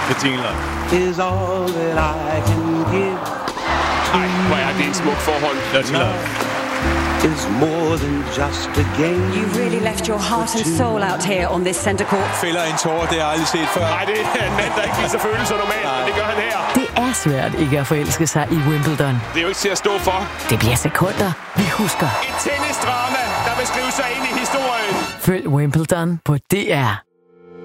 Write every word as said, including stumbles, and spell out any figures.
Det tingler. Is all that I can give. Ej, hvor er det en smuk forhold. Det tingler. Is more than just a game. You really left your heart and soul out here on this center court. Fælder en tårer, det har jeg aldrig set før. Nej, det er en mand, der ikke viser følelser normalt, men det gør han her. Det er svært ikke at forelske sig i Wimbledon. Det er jo ikke til at stå for. Det bliver sekunder, vi husker. Et tennisdrama, der vil skrive sig ind i historien. Følg Wimbledon på D R.